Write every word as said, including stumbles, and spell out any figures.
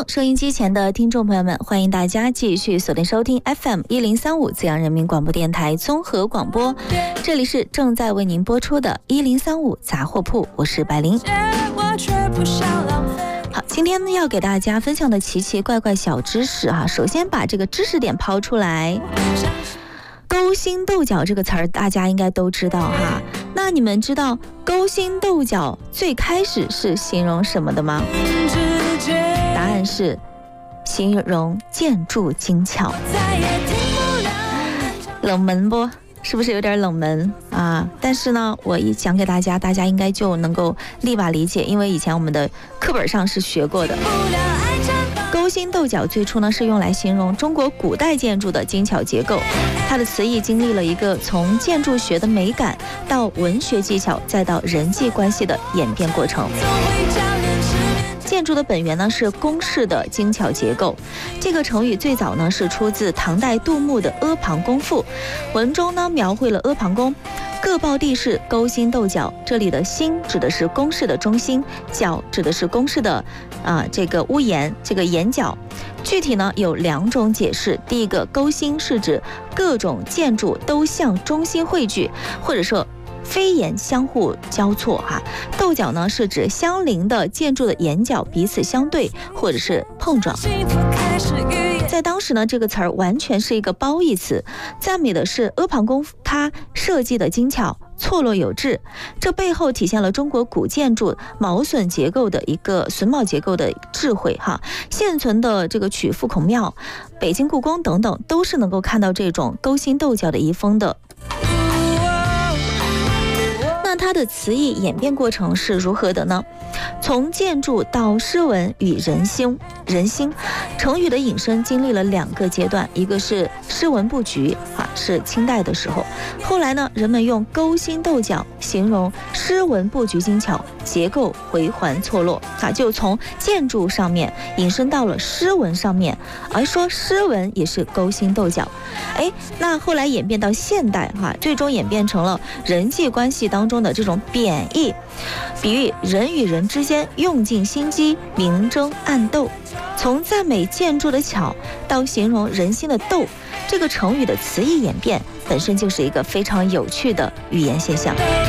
好，收音机前的听众朋友们，欢迎大家继续锁定收听 F M 一零三五资阳人民广播电台综合广播，这里是正在为您播出的一零三五杂货铺，我是白灵。好，今天呢要给大家分享的奇奇怪怪小知识哈、啊，首先把这个知识点抛出来。勾心斗角这个词儿大家应该都知道哈，那你们知道勾心斗角最开始是形容什么的吗？答案是形容建筑精巧。冷门不？是不是有点冷门啊？但是呢，我一讲给大家，大家应该就能够立马理解，因为以前我们的课本上是学过的。勾心斗角最初呢是用来形容中国古代建筑的精巧结构，它的词义经历了一个从建筑学的美感到文学技巧再到人际关系的演变过程。建筑的本源呢是宫室的精巧结构，这个成语最早呢是出自唐代杜牧的《阿房宫赋》，文中呢描绘了阿房宫各抱地势，勾心斗角。这里的心指的是宫室的中心，角指的是宫室的啊、呃、这个屋檐，这个檐角。具体呢有两种解释，第一个勾心是指各种建筑都向中心汇聚，或者说飞檐相互交错哈、啊。斗角呢是指相邻的建筑的檐角彼此相对或者是碰撞。在当时呢，这个词儿完全是一个褒义词，赞美的是阿房宫它设计的精巧，错落有致，这背后体现了中国古建筑毛榫结构的一个榫卯结构的智慧哈。现存的这个曲阜孔庙、北京故宫等等，都是能够看到这种勾心斗角的遗风的。那它的词义演变过程是如何的呢？从建筑到诗文与人心，人心成语的引申经历了两个阶段，一个是诗文布局啊，是清代的时候，后来呢，人们用勾心斗角形容诗文布局精巧，结构回环错落啊，就从建筑上面引申到了诗文上面，而说诗文也是勾心斗角。哎，那后来演变到现代哈、啊，最终演变成了人际关系当中的这种贬义，比喻人与人之间用尽心机，明争暗斗。从赞美建筑的巧到形容人心的斗，这个成语的词义演变本身就是一个非常有趣的语言现象。